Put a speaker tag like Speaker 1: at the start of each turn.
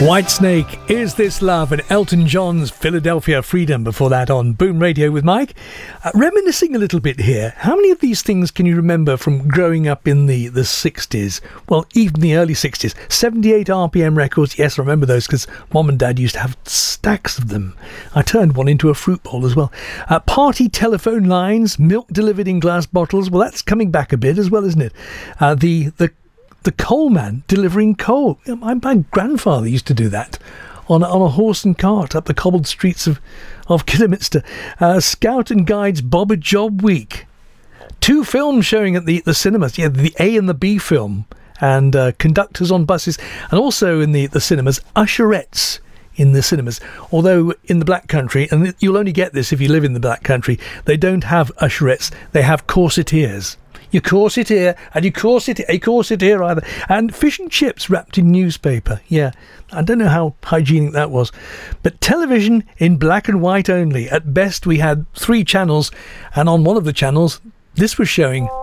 Speaker 1: Whitesnake, Is This Love, and Elton John's Philadelphia Freedom before that on Boom Radio with Mike. Reminiscing a little bit here, how many of these things can you remember from growing up in the 60s? Well, even the early 60s. 78 RPM records, yes, I remember those because Mom and Dad used to have stacks of them. I turned one into a fruit bowl as well. Party telephone lines, milk delivered in glass bottles, well, that's coming back a bit as well, isn't it? The coal man delivering coal. My grandfather used to do that on a horse and cart up the cobbled streets of Kidderminster. Scout and Guide's Bob a Job Week. 2 films showing at the cinemas. Yeah, the A and the B film. And conductors on buses. And also in the cinemas, usherettes in the cinemas. Although in the Black Country, and you'll only get this if you live in the Black Country, they don't have usherettes. They have corseteers. You corset here, and you corset here either. And fish and chips wrapped in newspaper. Yeah, I don't know how hygienic that was. But television in black and white only. At best, we had 3 channels, and on one of the channels, this was showing.